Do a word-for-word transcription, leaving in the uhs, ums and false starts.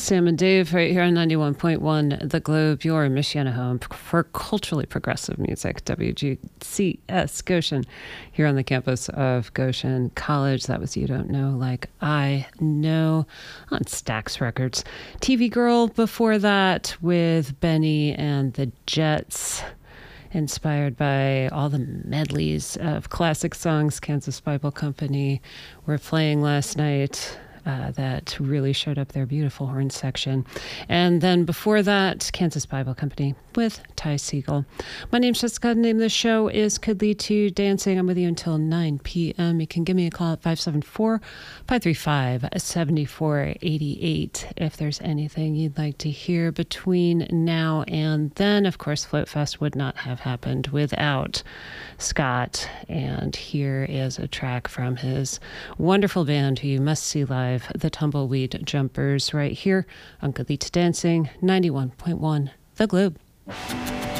Sam and Dave right here on ninety-one point one The Globe, your Michiana home for culturally progressive music, W G C S Goshen, here on the campus of Goshen College. That was You Don't Know Like I Know on Stax Records. T V Girl before that with Benny and the Jets, inspired by all the medleys of classic songs Kansas Bible Company were playing last night. Uh, that really showed up their beautiful horn section. And then before that, Kansas Bible Company with Ty Siegel. My name's Jessica. The name of the show is Could Lead to Dancing. I'm with you until nine p.m. You can give me a call at five seven four, five three five, seven four eight eight if there's anything you'd like to hear between now and then. Of course, Float Fest would not have happened without Scott. And here is a track from his wonderful band who you must see live, the Tumbleweed Jumpers, right here on Good Lead to Dancing, ninety-one point one The Globe.